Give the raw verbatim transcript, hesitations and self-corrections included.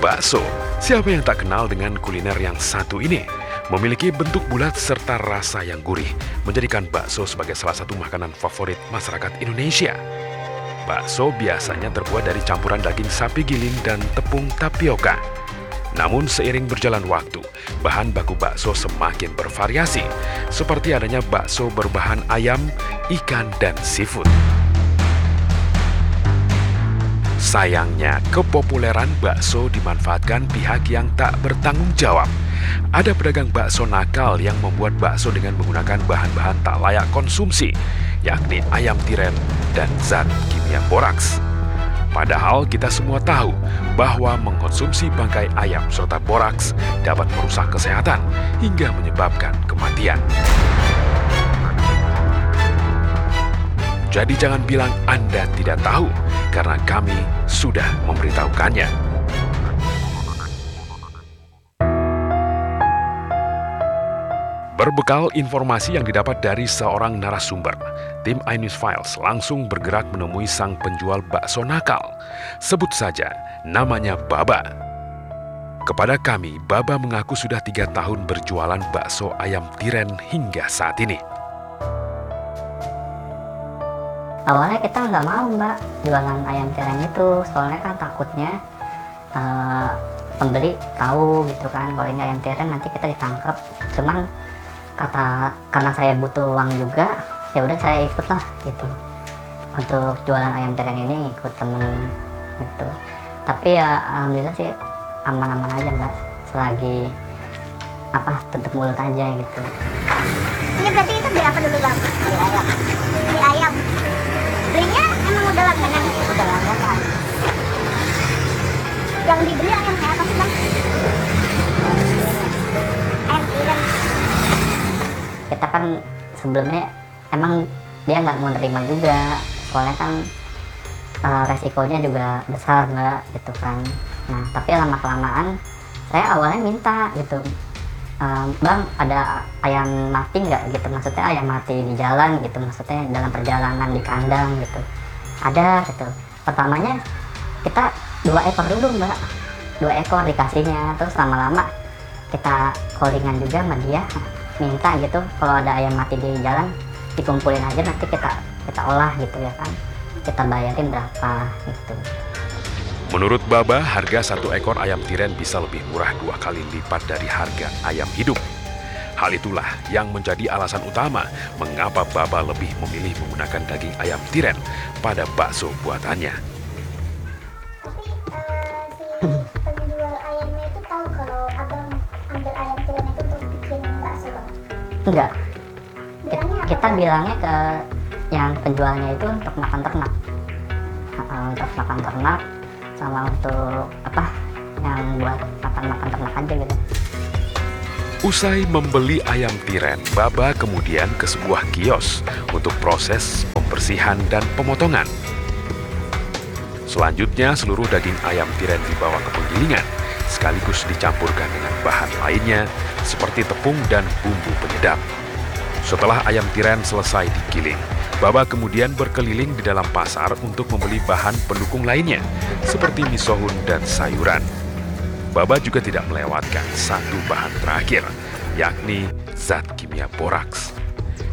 Bakso. Siapa yang tak kenal dengan kuliner yang satu ini? Memiliki bentuk bulat serta rasa yang gurih, menjadikan bakso sebagai salah satu makanan favorit masyarakat Indonesia. Bakso biasanya terbuat dari campuran daging sapi giling dan tepung tapioka. Namun seiring berjalan waktu, bahan baku bakso semakin bervariasi, seperti adanya bakso berbahan ayam, ikan, dan seafood. Sayangnya, kepopuleran bakso dimanfaatkan pihak yang tak bertanggung jawab. Ada pedagang bakso nakal yang membuat bakso dengan menggunakan bahan-bahan tak layak konsumsi, yakni ayam tiren dan zat kimia boraks. Padahal kita semua tahu bahwa mengkonsumsi bangkai ayam serta boraks dapat merusak kesehatan hingga menyebabkan kematian. Jadi jangan bilang Anda tidak tahu, karena kami sudah memberitahukannya. Berbekal informasi yang didapat dari seorang narasumber, tim iNews Files langsung bergerak menemui sang penjual bakso nakal. Sebut saja namanya Baba. Kepada kami, Baba mengaku sudah tiga tahun berjualan bakso ayam tiren hingga saat ini. Awalnya kita nggak mau mbak jualan ayam tiren itu, soalnya kan takutnya uh, pembeli tahu gitu kan kalau ini ayam tiren nanti kita ditangkap. Cuman kata karena saya butuh uang juga, ya udah saya ikut lah gitu untuk jualan ayam tiren ini, ikut temen gitu. Tapi ya alhamdulillah sih aman-aman aja mbak, selagi apa tutup mulut aja gitu. Ini berarti itu beli apa dulu bang? Beli ayam. Beli ayam. Belinya emang udah langganan? Udah langganan. Yang dibeli ayam kayak apa sih bang? Ayam tiren. Kita kan sebelumnya emang dia nggak mau nerima juga, soalnya kan uh, resikonya juga besar mbak gitu kan. Nah tapi lama kelamaan saya awalnya minta gitu, uh, bang ada ayam mati nggak gitu, maksudnya ayam mati di jalan gitu, maksudnya dalam perjalanan di kandang gitu. Ada gitu. Pertamanya kita dua ekor dulu mbak, dua ekor dikasihnya, terus lama-lama kita callingan juga sama dia, minta gitu kalau ada ayam mati di jalan dikumpulin aja, nanti kita kita olah gitu ya kan, kita bayarin berapa gitu. Menurut Baba, harga satu ekor ayam tiren bisa lebih murah dua kali lipat dari harga ayam hidup. Hal itulah yang menjadi alasan utama mengapa Baba lebih memilih menggunakan daging ayam tiren pada bakso buatannya. Tapi uh, si penjual ayamnya itu tahu kalau abang ambil ayam tiren itu untuk bikin bakso bang? Enggak, Bilangnya apa? kita bilangnya ke yang penjualnya itu untuk makan ternak, uh, untuk makan ternak sama untuk apa yang buat makan-makan ternak aja gitu. Usai membeli ayam tiren, Baba kemudian ke sebuah kios untuk proses pembersihan dan pemotongan. Selanjutnya, seluruh daging ayam tiren dibawa ke penggilingan, sekaligus dicampurkan dengan bahan lainnya seperti tepung dan bumbu penyedap. Setelah ayam tiren selesai digiling, Baba kemudian berkeliling di dalam pasar untuk membeli bahan pendukung lainnya, seperti mie sohun dan sayuran. Baba juga tidak melewatkan satu bahan terakhir, yakni zat kimia boraks.